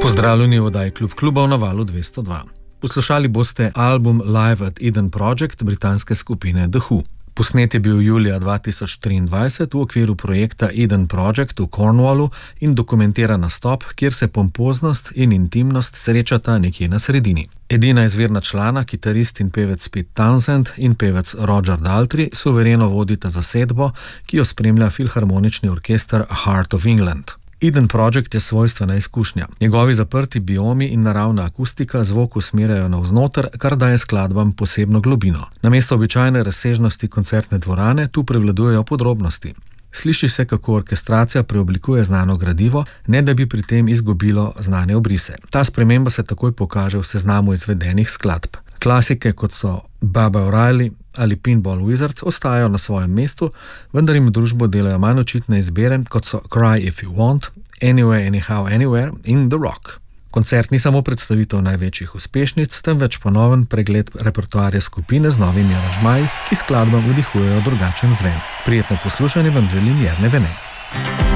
Pozdravljeni v oddaji Klub klubov na valu 202. Poslušali boste album Live at Eden Project britanske skupine The Who. Posnet je bil julija 2023 v okviru projekta Eden Project v Cornwallu in dokumentira nastop, kjer se pompoznost in intimnost srečata nekje na sredini. Edina izvirna člana, kitarist in pevec Pete Townshend in pevec Roger Daltrey, suvereno vodita zasedbo, ki jo spremlja filharmonični orkester Heart of England. Eden Project je svojstvena izkušnja. Njegovi zaprti biomi in naravna akustika zvok usmerjajo navznoter, kar daje skladbam posebno globino. Namesto običajne razsežnosti koncertne dvorane tu prevladujejo podrobnosti. Sliši se, kako orkestracija preoblikuje znano gradivo, ne da bi pri tem izgubilo znane obrise. Ta sprememba se takoj pokaže v seznamu izvedenih skladb. Klasike, kot so Baba O'Reilly ali Pinball Wizard, ostajajo na svojem mestu, vendar jim družbo delajo manj očitne izbire, kot so Cry If You Want, Anyway, Anyhow, Anywhere in The Rock. Koncert ni samo predstavitev največjih uspešnic, temveč ponoven pregled repertoarja skupine z novimi aranžmaji, ki skladbam vdihujejo drugačen zven. Prijetno poslušanje vam želim Jerne Vene.